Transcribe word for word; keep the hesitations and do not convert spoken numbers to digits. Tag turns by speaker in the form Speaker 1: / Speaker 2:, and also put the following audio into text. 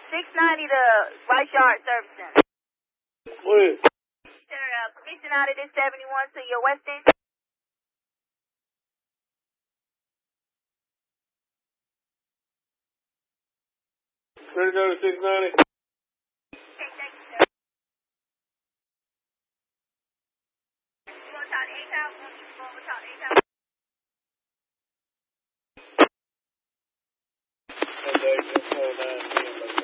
Speaker 1: six ninety to Rice Yard Servicing.
Speaker 2: Go ahead.
Speaker 1: Sir, uh, permission out of this seventy-one to your West End.
Speaker 2: thirty-nine to six ninety.
Speaker 1: Okay, thank you, sir. You want to talk to eight thousand? You want to talk to eight thousand?